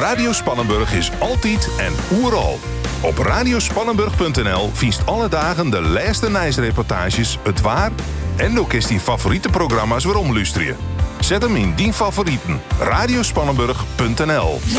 Radio Spannenburg is altijd en oeral. Op radiospannenburg.nl viest alle dagen de laatste nieuwsreportages, het waar en ook is die favoriete programma's weer omluisteren. Zet hem in die favorieten. Radiospannenburg.nl